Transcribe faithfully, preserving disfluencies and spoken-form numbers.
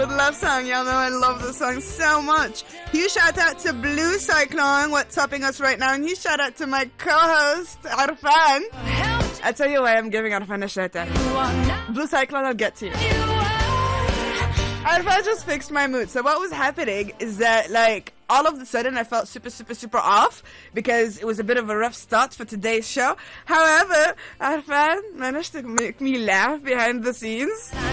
with Love Song. Y'all know I love this song so much. Huge shout out to Blue Cyclone, what's upping us right now. And huge shout out to my co-host, Arfan. I tell you why I'm giving Arfan a shout out. Blue Cyclone, I'll get to you. Arfan just fixed my mood. So what was happening is that, like, all of a sudden I felt super, super, super off because it was a bit of a rough start for today's show. However, Arfan managed to make me laugh behind the scenes.